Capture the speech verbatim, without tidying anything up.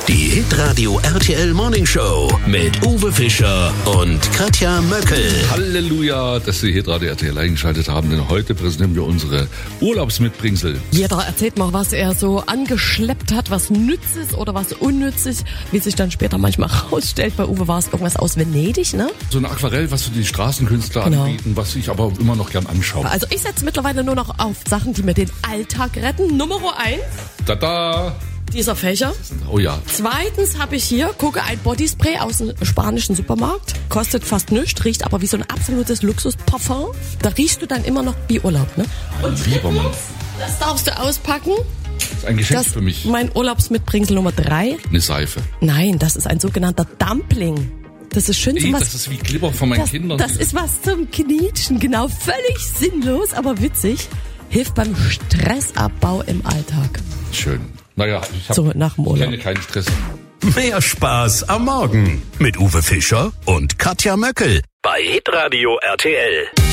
Die Hitradio R T L Morning Show mit Uwe Fischer und Katja Möckel. Halleluja, dass Sie Hitradio R T L eingeschaltet haben, denn heute präsentieren wir unsere Urlaubsmitbringsel. Jeder erzählt mal, was er so angeschleppt hat, was Nützes oder was Unnützes, wie sich dann später manchmal rausstellt. Bei Uwe war es irgendwas aus Venedig, ne? So ein Aquarell, was für die Straßenkünstler Genau. anbieten, was ich aber immer noch gern anschaue. Also ich setze mittlerweile nur noch auf Sachen, die mir den Alltag retten. Nummer eins, Tada! dieser Fächer. Oh ja. Zweitens habe ich hier, gucke, ein Bodyspray aus dem spanischen Supermarkt. Kostet fast nichts, riecht aber wie so ein absolutes Luxusparfum. Da riechst du dann immer noch wie Urlaub, ne? Und lieber Mann. Das darfst du auspacken. Das ist ein Geschenk Das für mich. mein Urlaubsmitbringsel Nummer drei. Eine Seife. Nein, das ist ein sogenannter Dumpling. Das ist schön Ey, zum was. das ist wie Glibber von meinen das, Kindern. das ist was zum Knietschen, genau. Völlig sinnlos, aber witzig. Hilft beim Stressabbau im Alltag. Schön. Naja, ich, hab, So, nach dem ich Urlaub. kenne keinen Stress. Mehr Spaß am Morgen mit Uwe Fischer und Katja Möckel bei Hitradio R T L.